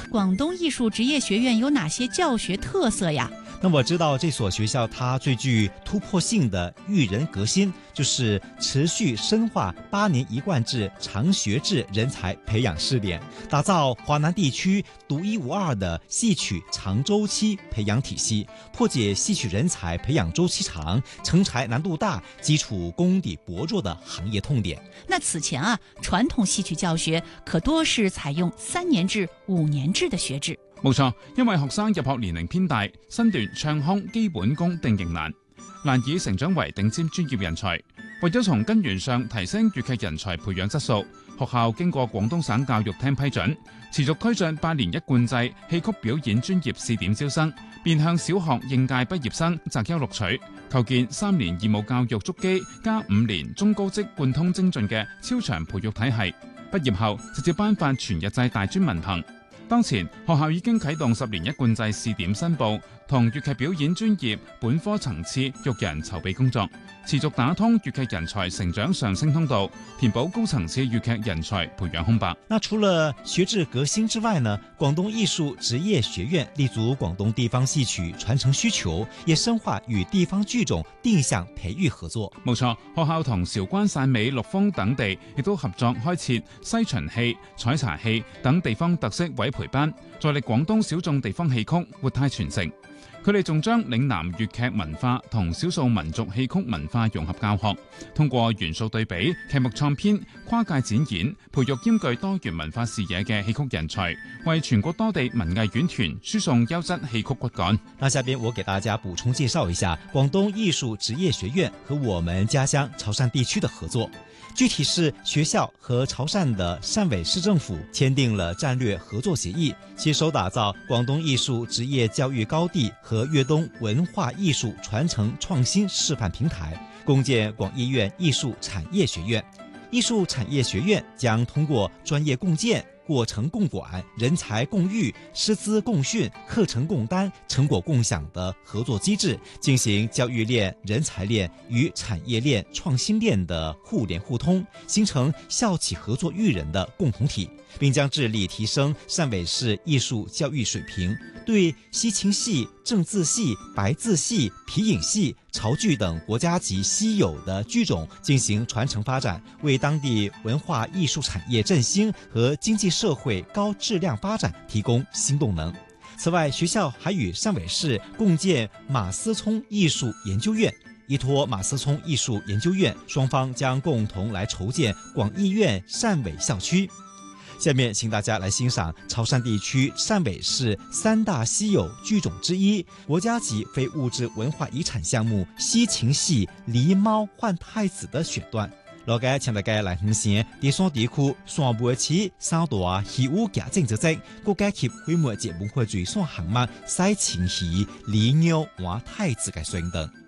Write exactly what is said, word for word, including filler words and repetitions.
广东艺术职业学院有哪些教学特色呀？ 那我知道这所学校它最具突破性的育人革新，就是持续深化八年一贯制长学制人才培养试点，打造华南地区独一无二的戏曲长周期培养体系，破解戏曲人才培养周期长、成才难度大、基础功底薄弱的行业痛点。 那此前啊，傳統戲曲教學可多是採用三年制、五年制的學制。 冇錯，因為學生入學年齡偏大，身段唱腔基本功定型難，難以成長為頂尖專業人才。為咗從根源上提升粵劇人才培養質素，學校經過廣東省教育廳批准，持續推進八年一貫制戲曲表演專業試點招生，面向小學應屆畢業生擇優錄取，構建三年義務教育築基加五年中高職貫通精進嘅超長培育體系。畢業後直接頒發全日制大專文憑。當前學校已經啟動十年一貫制試點申報同粵劇表演專業本科層次育人籌備工作，持續打通粵劇人才成長上升通道，填補高層次粵劇人才培養空白。 那除了學制革新之外呢，廣東藝術職業學院立足廣東地方戲曲傳承需求，也深化與地方劇種定向培育合作。 冇錯，學校同韶關、汕尾、陸豐等地亦都合作開設西巡戲、採茶戲等地方特色委培班，助力廣東小眾地方戲曲活態傳承。佢哋仲將嶺南粵劇文化同少數民族戲曲文化融合教學，通過元素對比、劇目創編、跨界展演，培育兼具多元文化視野嘅戲曲人才，為全國多地文藝院團輸送優質戲曲骨幹。 那下邊我給大家補充介紹一下廣東藝術職業學院和我們家鄉潮汕地區的合作。具體是學校和潮汕的汕尾市政府簽訂了戰略合作協議，攜手打造廣東藝術職業教育高地和粵東文化藝術傳承創新示範平台，共建廣藝院藝術產業學院。藝術產業學院將通過專業共建、過程共管、人才共育、師資共訓、課程共擔、成果共享的合作機制，進行教育鏈、人才鏈與產業鏈、創新鏈的互聯互通，形成校企合作育人的共同體，並將致力提升汕尾市藝術教育水平，對西琴戲、正字戲、白字戲、皮影戲、潮劇等國家級稀有的劇種進行傳承發展，為當地文化藝術產業振興和經濟社會高質量發展提供新動能。此外，學校還與汕尾市共建馬思聰藝術研究院，依託馬思聰藝術研究院，雙方將共同來籌建廣藝院汕尾校區。下面請大家來欣賞潮汕地區汕尾市三大稀有劇種之一，國家級非物質文化遺產項目西琴戲狸貓換太子的選段。落街請大家來欣賞地雙地區雙尾市三大戲舞劇正之職，國家級非物質文化遺產項目西琴戲狸貓換太子嘅選段。